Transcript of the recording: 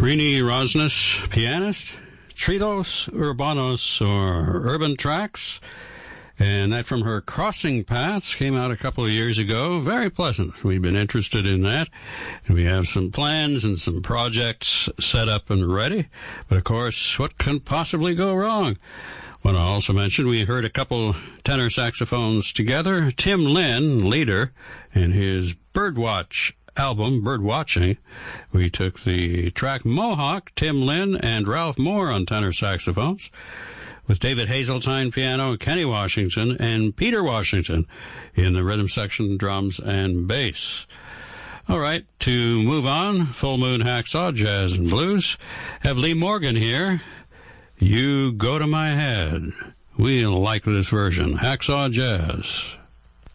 Rini Rosnes, pianist, Trilos Urbanos, or Urban Tracks, and that from her Crossing Paths came out a couple of years ago. Very pleasant. We've been interested in that, and we have some plans and some projects set up and ready. But, of course, what can possibly go wrong? Want to also mention we heard a couple tenor saxophones together. Tim Lynn, leader, in his Birdwatch album, Birdwatching. We took the track Mohawk, Tim Lynn, and Ralph Moore on tenor saxophones, with David Hazeltine piano, Kenny Washington, and Peter Washington in the rhythm section, drums, and bass. All right, to move on, Full Moon Hacksaw, Jazz and Blues. Have Lee Morgan here. You Go to My Head. We like this version. Hacksaw Jazz.